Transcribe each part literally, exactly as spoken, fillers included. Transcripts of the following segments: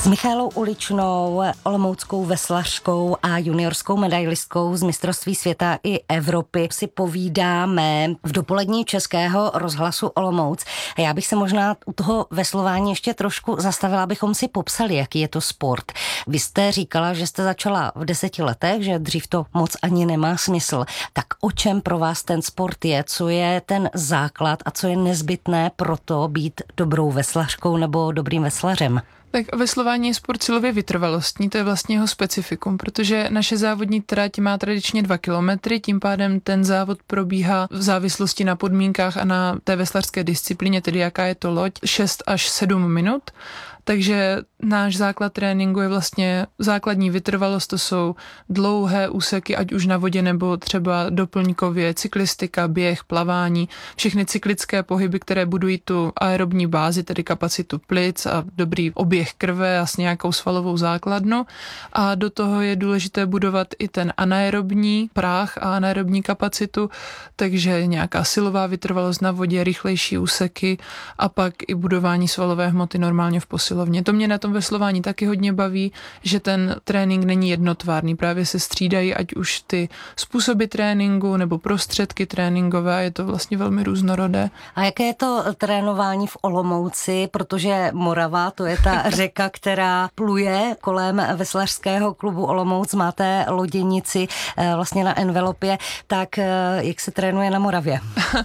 S Michaelou Uličnou, olomouckou veslařkou a juniorskou medailistkou z mistrovství světa i Evropy si povídáme v dopolední Českého rozhlasu Olomouc. A já bych se možná u toho veslování ještě trošku zastavila, abychom si popsali, jaký je to sport. Vy jste říkala, že jste začala v deseti letech, že dřív to moc ani nemá smysl. Tak o čem pro vás ten sport je? Co je ten základ a co je nezbytné pro to být dobrou veslařkou nebo dobrým veslařem? Tak veslování je sport silově vytrvalostní, to je vlastně jeho specifikum, protože naše závodní trať má tradičně dva kilometry, tím pádem ten závod probíhá v závislosti na podmínkách a na té veslařské disciplíně, tedy jaká je to loď, šest až sedm minut. Takže náš základ tréninku je vlastně základní vytrvalost, to jsou dlouhé úseky, ať už na vodě nebo třeba doplňkově, cyklistika, běh, plavání, všechny cyklické pohyby, které budují tu aerobní bázi, tedy kapacitu plic a dobrý oběh krve a s nějakou svalovou základnu. A do toho je důležité budovat i ten anaerobní práh a anaerobní kapacitu, takže nějaká silová vytrvalost na vodě, rychlejší úseky a pak i budování svalové hmoty normálně v posilovně. To mě na tom veslování taky hodně baví, že ten trénink není jednotvárný, právě se střídají ať už ty způsoby tréninku nebo prostředky tréninkové, je to vlastně velmi různorodé. A jaké je to trénování v Olomouci, protože Morava, to je ta řeka, která pluje kolem veslařského klubu Olomouc, máte loděnici vlastně na envelopě, tak jak se trénuje na Moravě?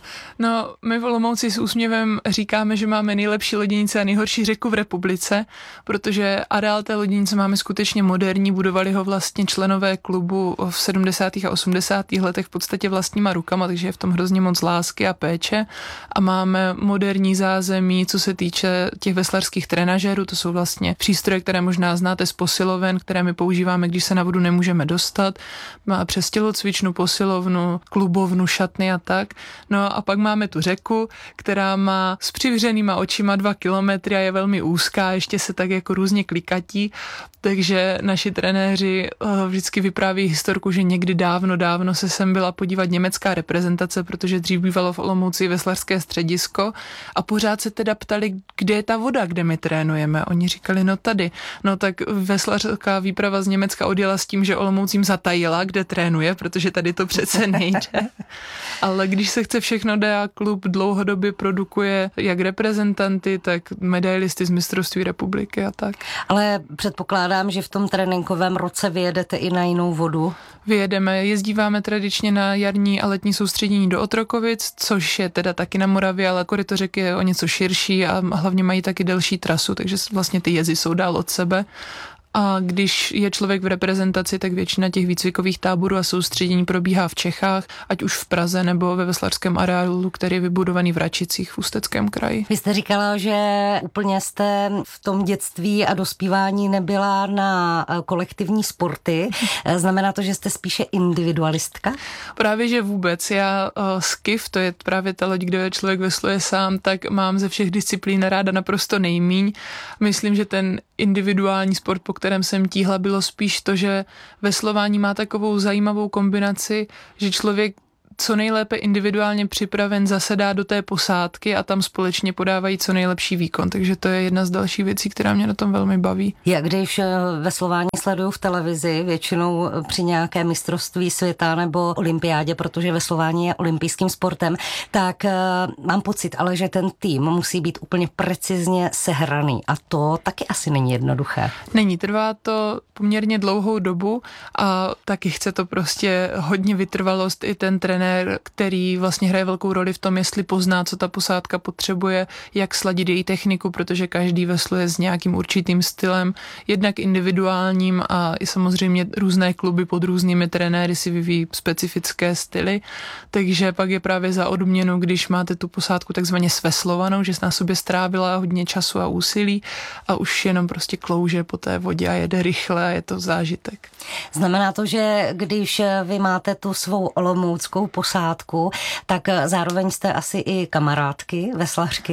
No, my v Olomouci s úsměvem říkáme, že máme nejlepší loděnice a nejhorší řeku v republice, protože areál té loděnice máme skutečně moderní, budovali ho vlastně členové klubu v sedmdesátých a osmdesátých letech v podstatě vlastníma rukama, takže je v tom hrozně moc lásky a péče a máme moderní zázemí, co se týče těch veslařských trenažérů, to jsou vlastně přístroje, které možná znáte z posiloven, které my používáme, když se na vodu nemůžeme dostat, má přes tělocvičnu, posilovnu, klubovnu, šatny a tak. No a pak máme tu řeku, která má s přivřenýma očima dva kilometry a je velmi úzká, ještě se tak jako různě klikatí, takže naši trenéři vždycky vypráví historku, že někdy dávno, dávno se sem byla podívat německá reprezentace, protože dřív bývalo v Olomouci veslařské středisko a pořád se teda ptali, kde je ta voda, kde my trénujeme. Oni říkali, no tady. No tak veslařská výprava z Německa odjela s tím, že Olomouc jim zatajila, kde trénuje, protože tady to přece nejde. Ale když se chce všechno dát, klub dlouhodobě produkuje jak reprezentanty, tak medailisty z mistrovství republiky a tak. Ale předpokládám, že v tom tréninkovém roce vyjedete i na jinou vodu. Vyjedeme, jezdíváme tradičně na jarní a letní soustředění do Otrokovic, což je teda taky na Moravě, ale koryto řeky je o něco širší a hlavně mají taky delší trasu, takže vlastně ty jezy jsou dál od sebe. A když je člověk v reprezentaci, tak většina těch výcvikových táborů a soustředění probíhá v Čechách, ať už v Praze nebo ve veslařském areálu, který je vybudovaný v Račicích v Ústeckém kraji. Vy jste říkala, že úplně jste v tom dětství a dospívání nebyla na kolektivní sporty. Znamená to, že jste spíše individualistka? Právě, že vůbec. Já uh, skiff, to je právě ta loď, kde člověk vesluje sám, tak mám ze všech disciplín ráda naprosto nejmíň. Myslím, že ten individuální sport, po kterém jsem tíhla, bylo spíš to, že veslování má takovou zajímavou kombinaci, že člověk co nejlépe individuálně připraven zasedá do té posádky a tam společně podávají co nejlepší výkon. Takže to je jedna z dalších věcí, která mě na tom velmi baví. Já když veslování sleduju v televizi, většinou při nějaké mistrovství světa nebo olympiádě, protože veslování je olympijským sportem, tak uh, mám pocit, ale že ten tým musí být úplně precizně sehraný a to taky asi není jednoduché. Není, trvá to poměrně dlouhou dobu a taky chce to prostě hodně vytrvalost i ten trenér, který vlastně hraje velkou roli v tom, jestli pozná, co ta posádka potřebuje, jak sladit její techniku, protože každý vesluje s nějakým určitým stylem, jednak individuálním a i samozřejmě různé kluby pod různými trenéry si vyvíjí specifické styly, takže pak je právě za odměnu, když máte tu posádku takzvaně sveslovanou, že na sobě strávila hodně času a úsilí a už jenom prostě klouže po té vodě a jede rychle a je to zážitek. Znamená to, že když vy máte tu svou olomouckou posádku, tak zároveň jste asi i kamarádky, veslařky?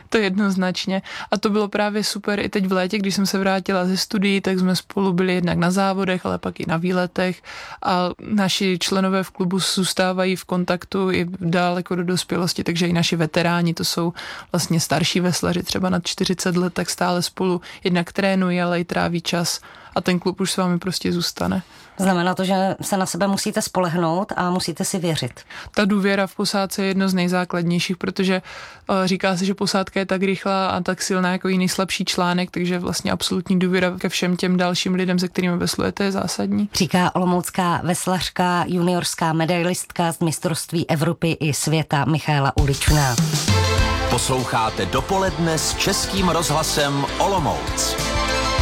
To jednoznačně. A to bylo právě super i teď v létě, když jsem se vrátila ze studií, tak jsme spolu byli jednak na závodech, ale pak i na výletech a naši členové v klubu zůstávají v kontaktu i daleko do dospělosti, takže i naši veteráni, to jsou vlastně starší veslaři, třeba nad čtyřicet let, tak stále spolu jednak trénují, ale i tráví čas a ten klub už s vámi prostě zůstane. Znamená to, že se na sebe musíte spolehnout a musíte si věřit. Ta důvěra v posádce je jedno z nejzákladnějších, protože uh, říká se, že posádka je tak rychlá a tak silná jako jiný slabší článek, takže vlastně absolutní důvěra ke všem těm dalším lidem, se kterými veslujete, je zásadní. Říká olomoucká veslařka, juniorská medailistka z mistrovství Evropy i světa Michaela Uličná. Posloucháte Dopoledne s Českým rozhlasem Olomouc.